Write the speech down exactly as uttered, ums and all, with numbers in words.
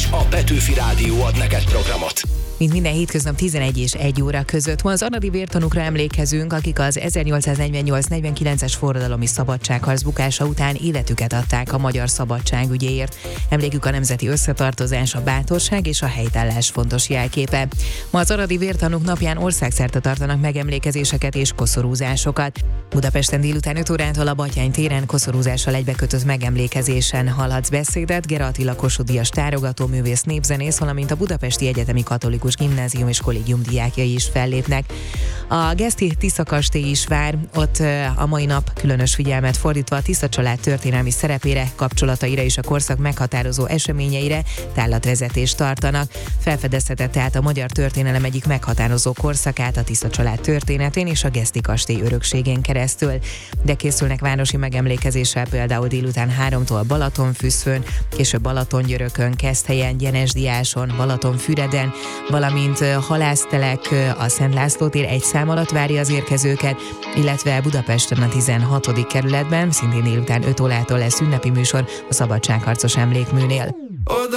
a Petőfi Rádió ad neked programot. Mint minden hétköznap tizenegy és egy óra között ma az aradi vértanúkra emlékezünk, akik az ezernyolcszáznegyvennyolc negyvenkilences forradalomi szabadságharc bukása után életüket adták a magyar szabadság ügyéért. Emlékük a nemzeti összetartozás, a bátorság és a helytállás fontos jelképe. Ma az aradi vértanúk napján országszerte tartanak megemlékezéseket és koszorúzásokat. Budapesten délután öt órától a Batthyány téren koszorúzással egybekötött megemlékezésen hallhatsz beszédet Gera Attila Kossuth Díjas tárogató művész, népzenész, valamint a Budapesti Egyetemi Katolikus Gimnázium és Kollégium diákjai is fellépnek. A geszti Tisza kastély is vár, ott a mai nap különös figyelmet fordítva a Tisza család történelmi szerepére, kapcsolataira és a korszak meghatározó eseményeire tállatvezetést tartanak. Felfedezhetett tehát a magyar történelem egyik meghatározó korszakát a Tisza család történetén és a geszti kastély örökségén keresztül. De készülnek városi megemlékezéssel például délután háromtól Balatonfüszfön, később Balatongyörökön, Keszthelyen, Gyenesdiáson, Balatonfüreden, valamint Halásztelek, a Szent László tér egy szám alatt várja az érkezőket, illetve Budapesten a tizenhatodik kerületben szintén délután öt órától lesz ünnepi műsor a szabadságharcos emlékműnél.